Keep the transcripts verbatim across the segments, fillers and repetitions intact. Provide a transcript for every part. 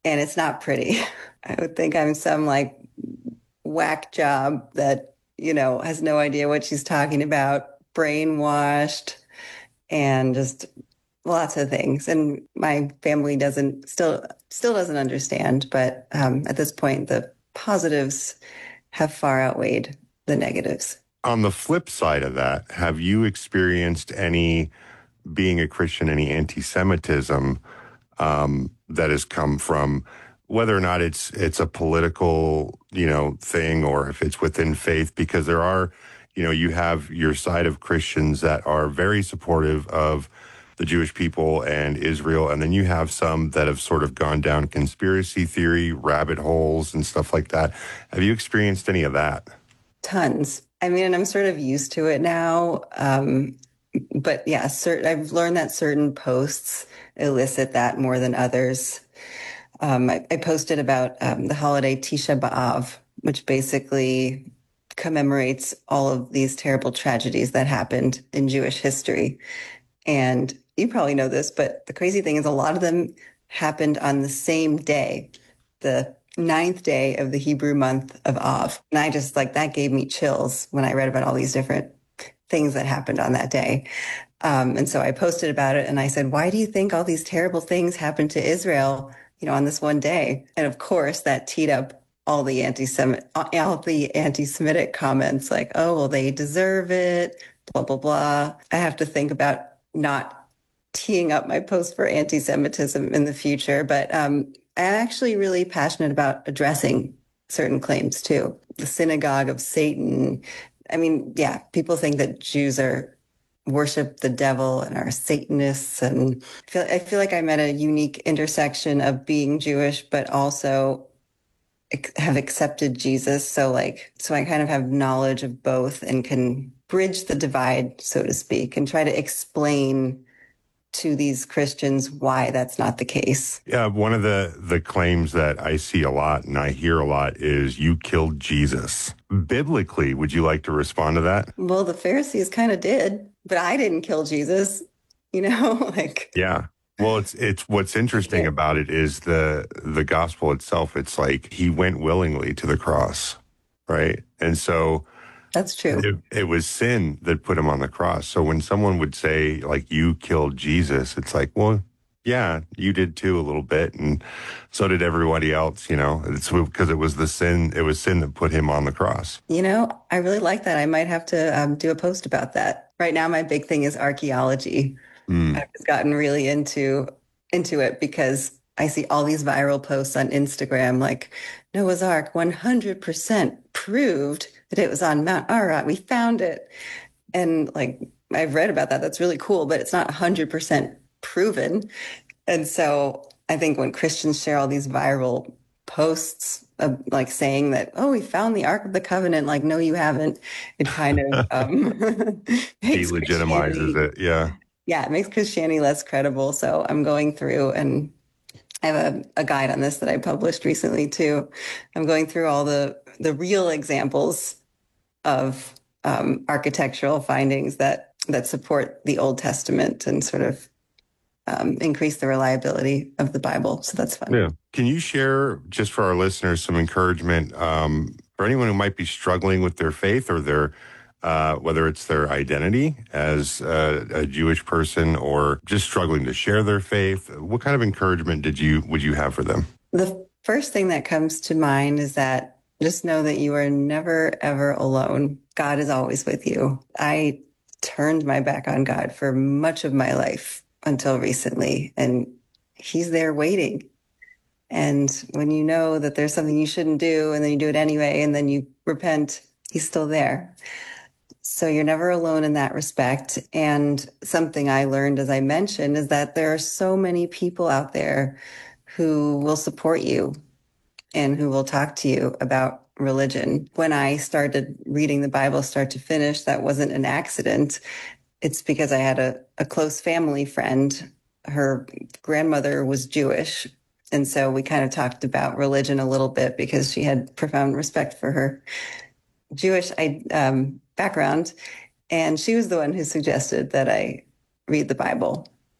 and it's not pretty. I would think I'm some like whack job that, you know, has no idea what she's talking about, brainwashed, and just lots of things. And my family doesn't still still doesn't understand. But um, at this point, the positives have far outweighed the negatives. On the flip side of that, have you experienced any, being a Christian, any anti-Semitism um, that has come from, whether or not it's it's a political, you know, thing, or if it's within faith? Because there are, you know, you have your side of Christians that are very supportive of the Jewish people and Israel, and then you have some that have sort of gone down conspiracy theory rabbit holes and stuff like that. Have you experienced any of that? Tons. I mean, and I'm sort of used to it now. Um, but yeah, cert- I've learned that certain posts elicit that more than others. Um, I, I posted about um, the holiday Tisha B'Av, which basically commemorates all of these terrible tragedies that happened in Jewish history. And you probably know this, but the crazy thing is a lot of them happened on the same day, the ninth day of the Hebrew month of Av. And I just like that gave me chills when I read about all these different things that happened on that day. Um, and so I posted about it and I said, why do you think all these terrible things happened to Israel, you know, on this one day? And of course, that teed up all the anti-Semitic, all the anti-Semitic comments like, oh, well, they deserve it, blah, blah, blah. I have to think about not teeing up my post for anti-Semitism in the future, but um, I'm actually really passionate about addressing certain claims too. The synagogue of Satan. I mean, yeah, people think that Jews are worship the devil and are Satanists, and I feel, I feel like I'm at a unique intersection of being Jewish, but also have accepted Jesus. So like, so I kind of have knowledge of both and can bridge the divide, so to speak, and try to explain to these Christians why that's not the case. Yeah, one of the, the claims that I see a lot and I hear a lot is you killed Jesus. Biblically, would you like to respond to that? Well, the Pharisees kind of did, but I didn't kill Jesus, you know, like. Yeah. Well, it's it's what's interesting about it is the the gospel itself. It's like he went willingly to the cross, right? And so That's true. It, it was sin that put him on the cross. So when someone would say, like, you killed Jesus, it's like, well, yeah, you did too a little bit. And so did everybody else, you know, it's because it was the sin. It was sin that put him on the cross. You know, I really like that. I might have to um, do a post about that. Right now, my big thing is archaeology. Mm. I've just gotten really into into it because I see all these viral posts on Instagram, like Noah's Ark one hundred percent proved that it was on Mount Ararat. We found it. And like, I've read about that. That's really cool, but it's not one hundred percent proven. And so I think when Christians share all these viral posts of like saying that, oh, we found the Ark of the Covenant, like, no, you haven't, it kind of um, delegitimizes it. Yeah. Yeah, it makes Christianity less credible. So I'm going through, and I have a, a guide on this that I published recently too. I'm going through all the the real examples of um, architectural findings that that support the Old Testament and sort of um, increase the reliability of the Bible. So that's fun. Yeah. Can you share, just for our listeners, some encouragement um, for anyone who might be struggling with their faith or their Uh, whether it's their identity as a, a Jewish person or just struggling to share their faith? What kind of encouragement did you would you have for them? The first thing that comes to mind is that just know that you are never, ever alone. God is always with you. I turned my back on God for much of my life until recently, and he's there waiting. And when you know that there's something you shouldn't do and then you do it anyway and then you repent, he's still there. So you're never alone in that respect. And something I learned, as I mentioned, is that there are so many people out there who will support you and who will talk to you about religion. When I started reading the Bible start to finish, that wasn't an accident. It's because I had a, a close family friend. Her grandmother was Jewish. And so we kind of talked about religion a little bit because she had profound respect for her Jewish um, background. And she was the one who suggested that I read the Bible.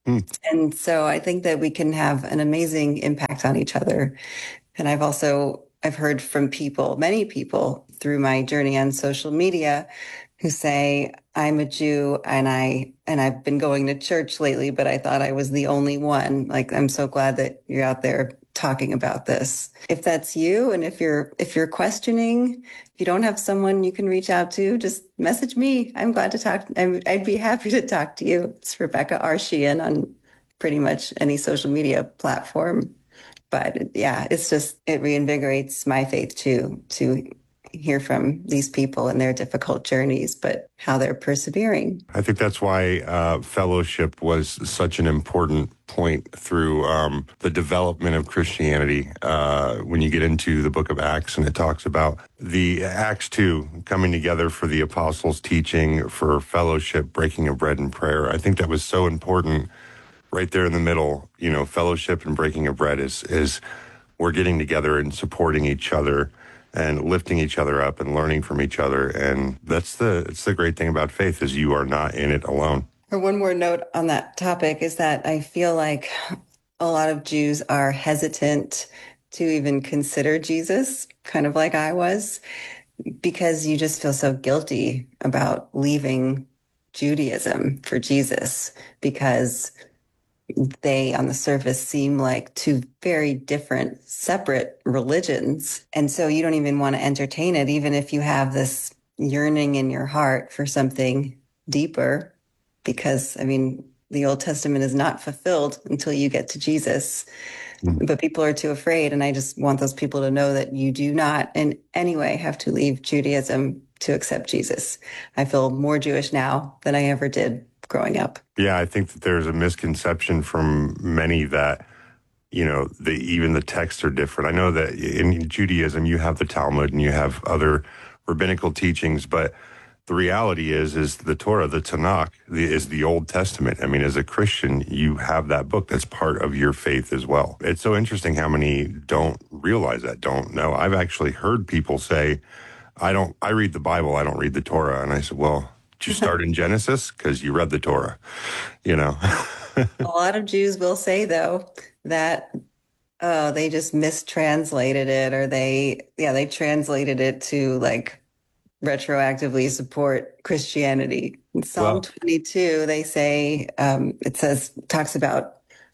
Hmm. And so I think that we can have an amazing impact on each other. And I've also, I've heard from people, many people through my journey on social media who say, I'm a Jew and I, and I've been going to church lately, but I thought I was the only one. Like, I'm so glad that you're out there talking about this. If that's you, and if you're, if you're questioning, if you don't have someone you can reach out to, just message me. I'm glad to talk. I'm, I'd be happy to talk to you. It's Rebecca R. Sheehan on pretty much any social media platform. But yeah, it's just, it reinvigorates my faith too, to hear from these people and their difficult journeys, but how they're persevering. I think that's why uh, fellowship was such an important point through um, the development of Christianity. Uh, when you get into the book of Acts and it talks about the Acts two coming together for the apostles' teaching, for fellowship, breaking of bread and prayer. I think that was so important right there in the middle. You know, fellowship and breaking of bread is, is we're getting together and supporting each other and lifting each other up and learning from each other. And that's the, it's the great thing about faith is you are not in it alone. Or one more note on that topic is that I feel like a lot of Jews are hesitant to even consider Jesus, kind of like I was, because you just feel so guilty about leaving Judaism for Jesus, because they on the surface seem like two very different, separate religions. And so you don't even want to entertain it, even if you have this yearning in your heart for something deeper, because, I mean, the Old Testament is not fulfilled until you get to Jesus. Mm-hmm. But people are too afraid. And I just want those people to know that you do not in any way have to leave Judaism to accept Jesus. I feel more Jewish now than I ever did growing up. Yeah, I think that there's a misconception from many that, you know, the, even the texts are different. I know that in Judaism, you have the Talmud and you have other rabbinical teachings, but the reality is, is the Torah, the Tanakh, the, is the Old Testament. I mean, as a Christian, you have that book that's part of your faith as well. It's so interesting how many don't realize that, don't know. I've actually heard people say, I don't, I read the Bible, I don't read the Torah. And I said, well, did you start in Genesis? Because you read the Torah, you know. A lot of Jews will say, though, that oh, they just mistranslated it, or they, yeah, they translated it to like retroactively support Christianity. In Psalm well, twenty-two, they say, um, it says, talks about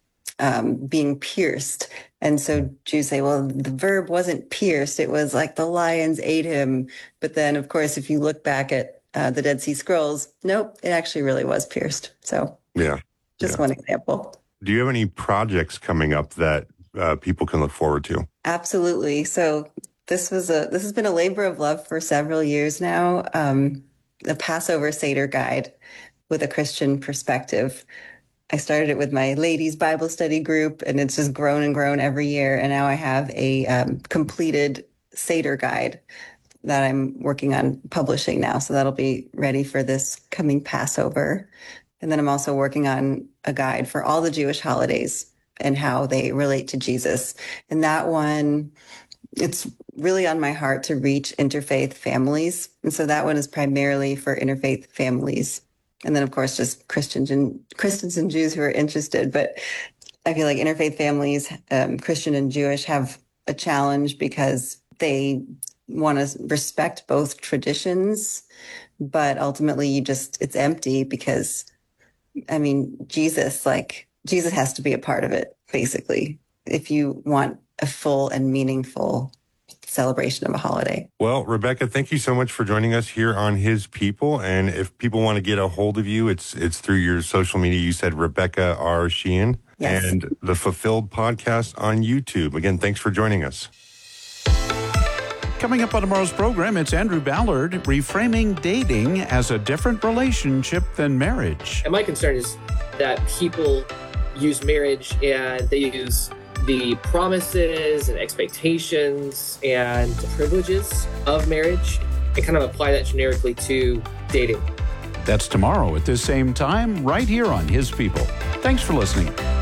um, being pierced. And so Jews say, well, the verb wasn't pierced. It was like the lions ate him. But then, of course, if you look back at Uh, the Dead Sea Scrolls, nope, it actually really was pierced. So yeah, just yeah. one example. Do you have any projects coming up that uh, people can look forward to? Absolutely. So this was a this has been a labor of love for several years now. Um, the Passover Seder Guide with a Christian perspective. I started it with my ladies' Bible study group, and it's just grown and grown every year. And now I have a um, completed Seder Guide that I'm working on publishing now. So that'll be ready for this coming Passover. And then I'm also working on a guide for all the Jewish holidays and how they relate to Jesus. And that one, it's really on my heart to reach interfaith families. And so that one is primarily for interfaith families. And then, of course, just Christians and Christians and Jews who are interested. But I feel like interfaith families, um, Christian and Jewish, have a challenge because they want to respect both traditions, but ultimately you just, it's empty because, I mean, Jesus, like, Jesus has to be a part of it, basically, if you want a full and meaningful celebration of a holiday. Well, Rebecca, thank you so much for joining us here on His People. And if people want to get a hold of you, it's it's through your social media. You said Rebecca R. Sheehan. Yes. And the Fulfilled podcast on YouTube. Again, thanks for joining us. Coming up on tomorrow's program, it's Andrew Ballard reframing dating as a different relationship than marriage. And my concern is that people use marriage and they use the promises and expectations and privileges of marriage and kind of apply that generically to dating. That's tomorrow at this same time, right here on His People. Thanks for listening.